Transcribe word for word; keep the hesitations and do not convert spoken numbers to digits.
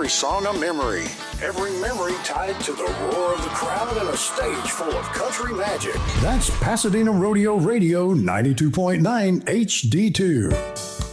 every song a memory. Every memory tied to the roar of the crowd and a stage full of country magic. That's Pasadena Rodeo Radio ninety-two point nine H D two.